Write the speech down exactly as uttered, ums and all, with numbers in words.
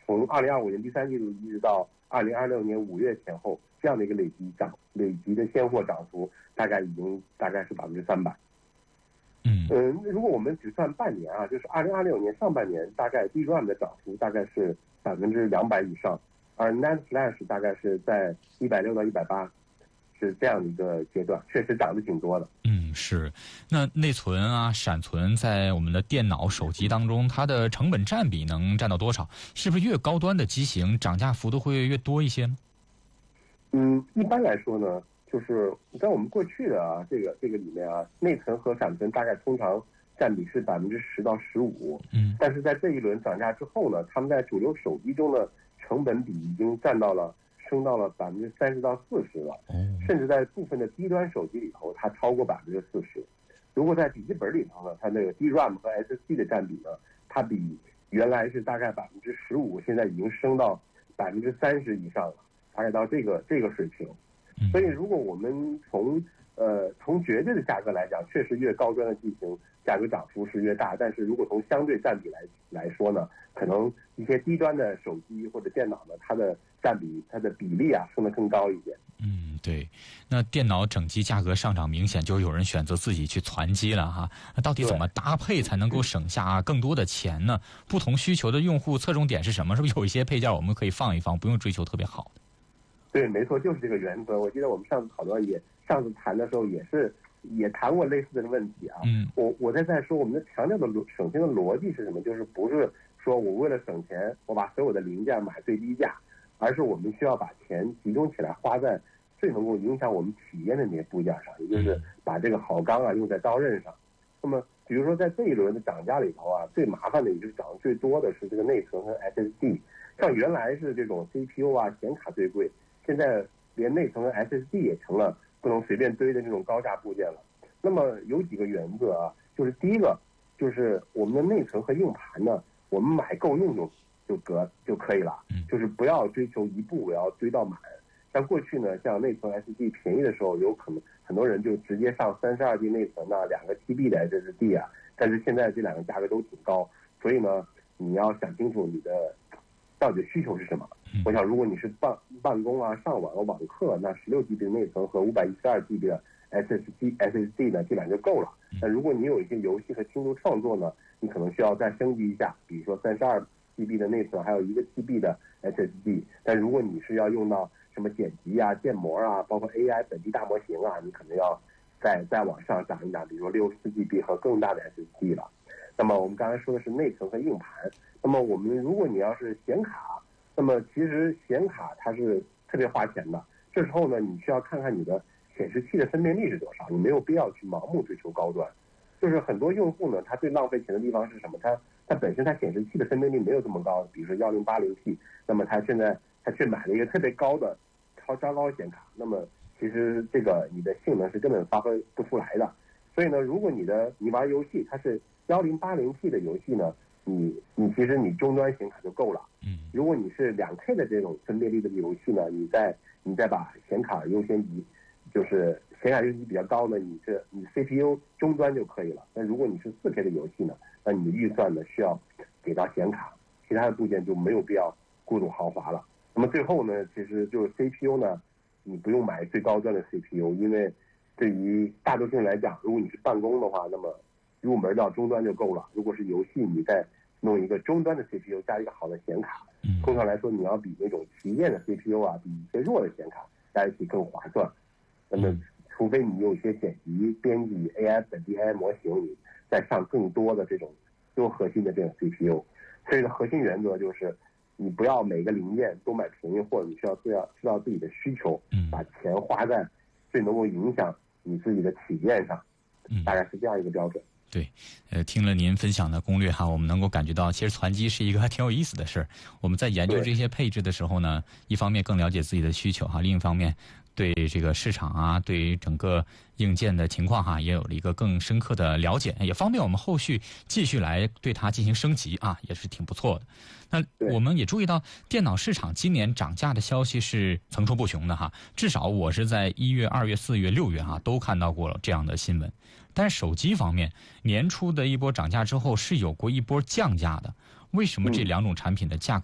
从二零二五年第三季度一直到二零二六年五月前后，这样的一个累积涨累积的现货涨幅大概已经大概是百分之三百。 嗯嗯，如果我们只算半年啊，就是二零二六年上半年，大概 D RAM 的涨幅大概是百分之两百以上，而 NAND Flash 大概是在一百六到一百八，是这样的一个阶段，确实涨得挺多的。 嗯，是。那内存啊、闪存在我们的电脑、手机当中，它的成本占比能占到多少？是不是越高端的机型涨价幅度会越多一些呢？ 嗯，一般来说呢，就是在我们过去的啊这个这个里面啊，内存和闪存大概通常占比是百分之十到十五。 嗯， 但是在这一轮涨价之后呢，他们在主流手机中的成本比已经占到了升到了百分之三十到四十了，甚至在部分的低端手机里头，它超过百分之四十。如果在笔记本里头呢，它那个 D RAM 和 S S D 的占比呢，它比原来是大概百分之十五，现在已经升到百分之三十以上了，大概到这个这个水平。所以，如果我们从呃从绝对的价格来讲，确实越高端的机型价格涨幅是越大。但是如果从相对占比来来说呢，可能一些低端的手机或者电脑呢，它的占比它的比例啊升得更高一点。 嗯，对。那电脑整机价格上涨明显，就有人选择自己去攒机了哈。那到底怎么搭配才能够省下更多的钱呢？不同需求的用户侧重点是什么？是不是有一些配件我们可以放一放，不用追求特别好的？ 对，没错，就是这个原则。我记得我们上次讨论也，上次谈的时候也是也谈过类似的问题啊。 嗯， 我我在在说我们的强调的省钱的逻辑是什么？就是不是说我为了省钱，我把所有的零件买最低价，而是我们需要把钱集中起来花在最能够影响我们体验的那些部件上，也就是把这个好钢啊用在刀刃上。那么，比如说在这一轮的涨价里头啊，最麻烦的也就是涨得最多的是这个内存和 S S D。像原来是这种 C P U 啊显卡最贵。现在连内存和 S S D 也成了不能随便堆的这种高价部件了。那么有几个原则啊，就是第一个，就是我们的内存和硬盘呢，我们买够用就就得就可以了，就是不要追求一步我要堆到满。像过去呢，像内存 S S D 便宜的时候，有可能很多人就直接上三十二 G 内存呐、啊，两个 T B 的 S S D 啊。但是现在这两个价格都挺高，所以呢，你要想清楚你的到底需求是什么。我想，如果你是办办公啊、上网、网课，那十六 G B 的内存和五百一十二 G B 的 S S D、S S D 呢，基本上就够了。那如果你有一些游戏和轻度创作呢，你可能需要再升级一下，比如说三十二 G B 的内存，还有一个 T B 的 S S D。但如果你是要用到什么剪辑啊、建模啊，包括 A I 本地大模型啊，你可能要再再往上涨一涨，比如说六十四 G B 和更大的 S S D 了。那么我们刚才说的是内存和硬盘。那么我们如果你要是显卡，那么其实显卡它是特别花钱的。这时候呢，你需要看看你的显示器的分辨率是多少，你没有必要去盲目追求高端。就是很多用户呢，他最浪费钱的地方是什么？他他本身他显示器的分辨率没有这么高，比如说一零八零 P， 那么他现在他去买了一个特别高的超超高显卡，那么其实这个你的性能是根本发挥不出来的。所以呢，如果你的你玩游戏它是一零八零 P 的游戏呢，你你其实你终端显卡就够了。 嗯， 如果你是两 K 的这种分辨率的游戏呢，你再你再把显卡优先级，就是显卡优先级比较高呢，你是你 C P U 终端就可以了。那如果你是四 K 的游戏呢，那你的预算呢需要给到显卡，其他的部件就没有必要过度豪华了。那么最后呢，其实就是 C P U 呢，你不用买最高端的 C P U， 因为对于大多数人来讲，如果你是办公的话，那么入门到终端就够了。如果是游戏，你再弄一个终端的 C P U 加一个好的显卡，通常来说你要比那种旗舰的 C P U 啊，比一些弱的显卡加一起更划算。那么除非你有一些剪辑、编辑 A I 本地 A I 模型，你再上更多的这种多核心的这种 C P U。所以的核心原则就是，你不要每个零件都买便宜货，你需要知道知道自己的需求，把钱花在最能够影响你自己的体验上，大概是这样一个标准。 对，呃，听了您分享的攻略哈，我们能够感觉到，其实攒机是一个还挺有意思的事儿。我们在研究这些配置的时候呢，一方面更了解自己的需求哈，另一方面对这个市场啊，对整个硬件的情况哈，也有了一个更深刻的了解，也方便我们后续继续来对它进行升级啊，也是挺不错的。那我们也注意到，电脑市场今年涨价的消息是层出不穷的哈，至少我是在一月、二月、四月、六月哈都看到过了这样的新闻。但是手机方面，年初的一波涨价之后是有过一波降价的，为什么这两种产品的价格